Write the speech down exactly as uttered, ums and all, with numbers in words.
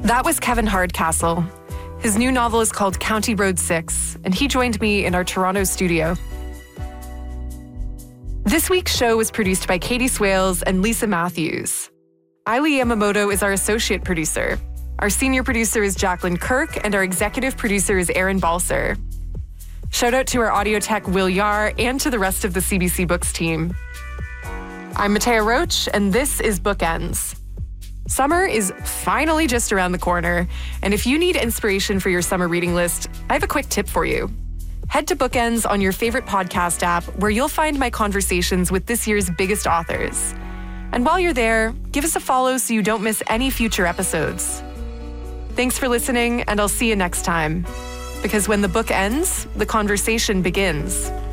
That was Kevin Hardcastle. His new novel is called County Road six, and he joined me in our Toronto studio. This week's show was produced by Katie Swales and Lisa Matthews. Ailey Yamamoto is our associate producer. Our senior producer is Jacqueline Kirk, and our executive producer is Aaron Balser. Shout out to our audio tech, Will Yar, and to the rest of the C B C Books team. I'm Matea Roach, and this is Bookends. Summer is finally just around the corner, and if you need inspiration for your summer reading list, I have a quick tip for you. Head to Bookends on your favorite podcast app, where you'll find my conversations with this year's biggest authors. And while you're there, give us a follow so you don't miss any future episodes. Thanks for listening, and I'll see you next time. Because when the book ends, the conversation begins.